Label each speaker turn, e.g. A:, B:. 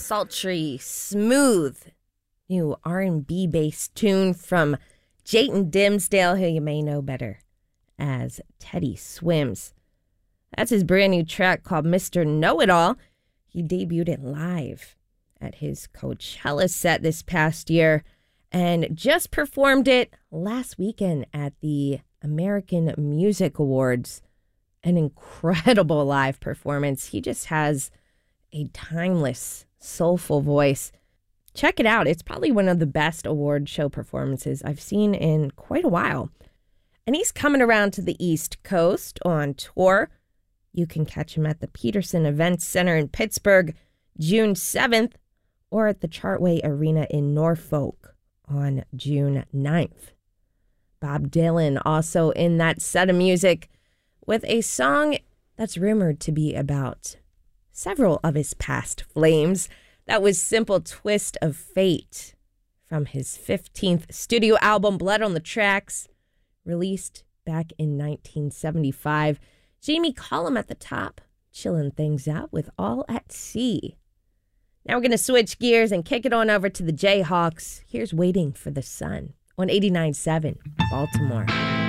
A: sultry, smooth, new R&B based tune from Jayton Dimsdale, who you may know better as Teddy Swims. That's his brand new track called Mr. Know-It-All. He debuted it live at his Coachella set this past year and just performed it last weekend at the American Music Awards. An incredible live performance. He just has a timeless, soulful voice. Check it out. It's probably one of the best award show performances I've seen in quite a while. And he's coming around to the East Coast on tour. You can catch him at the Peterson Events Center in Pittsburgh June 7th or at the Chartway Arena in Norfolk on June 9th. Bob Dylan also in that set of music with a song that's rumored to be about several of his past flames. That was Simple Twist of Fate from his 15th studio album, Blood on the Tracks, released back in 1975. Jamie Cullum at the top, chilling things out with All at Sea. Now we're going to switch gears and kick it on over to the Jayhawks. Here's Waiting for the Sun on 89.7 Baltimore.